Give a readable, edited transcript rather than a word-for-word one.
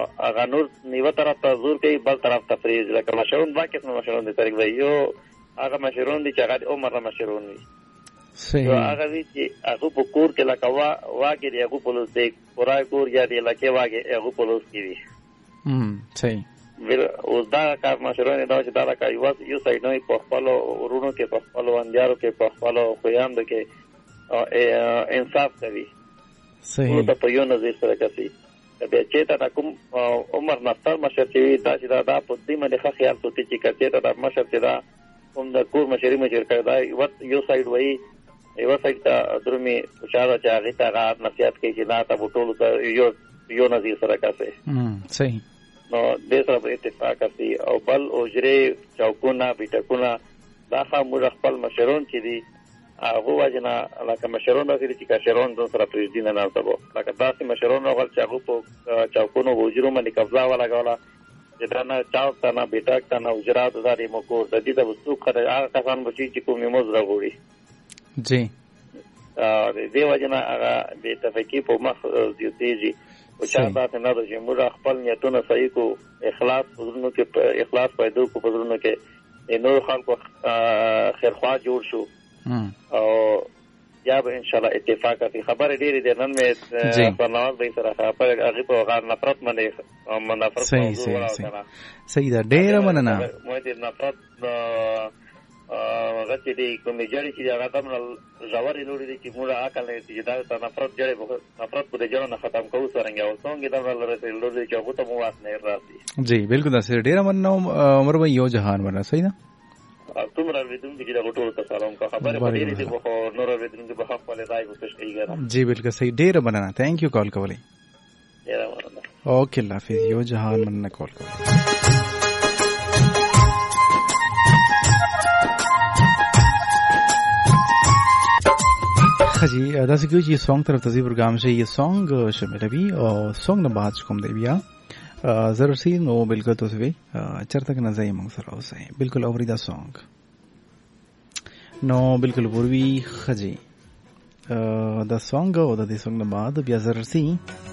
هغه نور نیو طرف ته زور کوي بل طرف ته فریز لکه مشرون با قسم مشرون دي طریق دی یو هغه مشرون دي چې هغه عمر مشرون دي صحیح یو هغه دي چې هغه په کور کې لکه واګي دی هغه پولیس دی پورای کور یا دی لکه واګي هغه پولیس کی دي صحیح اوس دا کار مشرون دا چې دا کوي یو سایډ نه په خپل ورونو کې په خپل وندیارو کې په خپل خویاند کې انصاف کوي صحیح دا په یو نظر سره کوي به چې تا کوم عمر نفتر مشر چې دا چې دا په دې باندې خیال سوتي چې کته دا مشر چې دا کوم د کور مشري مشر کړی دا یو سایډ وایي یو سایډ ته درمي اشاره چې هغه ته غاټ نصيحت کوي چې دا ته ټول یو نظر سره کوي صحیح نو د سره اتفاق کوي او بل اوجره چوکونه بیٹکونه دا خامور خپل مشرون چې دي هغه وجنا لکه مشرون راځي چې کشرون د سره پریزدین نه تاسو لکه تاسو مشرون غل چې هغه په چوکونو وجرو باندې قبضه ولا غواړه چې دا نه چاو ته نه بیٹک ته نه اجرات زاري مکو د دې د وسوک خره هغه کسان بچي چې کومې موز راغوري جی دې وجنا هغه د تفکیک په مخ زیاتېږي او چا تاسو نه د جمهور خپل نیتونه صحیح کو اخلاص پزرونو کې اخلاص پیدا کو پزرونو کې نور خلکو خیرخوا جوړ شو او یا به ان شاء الله اتفاق کوي خبر ډیره ده نن مې په نواز به سره خبر هغه په غار نفرت باندې نفرت صحیح ده ډیره مننه مو دې نفرت غته دي کومې جړې چې هغه تم ژورې لوري دي چې موږ عقل نه چې دا نفرت جړې نفرت په دې جړو نه ختم کوو څنګه او څنګه دا لوري چې هغه ته مو واس نه راځي جی بالکل دا سره ډیره مننه عمر بھائی یو جهان ورنه صحیح ده تمره ودون چې دا ټول ته سلام کا خبره پدې دي په نور ودون کې په خپل ځای کوشش کوي جی بالکل صحیح ډیره مننه ثانک یو کال کولی ډیره مننه اوکې الله حافظ یو جهان مننه کال کولی خجی دا څنګه چې سونګ طرف ته پروګرام شي یہ سونګ شامل وي او سونګ نه بعد کوم دی بیا ضرور سی نو بالکل تو وی چرته نه ځای موږ سره اوسه بالکل اوري دا سونګ نو بالکل پوروي خجی دا سونګ او د دې سونګ نه بعد بیا ضرور سی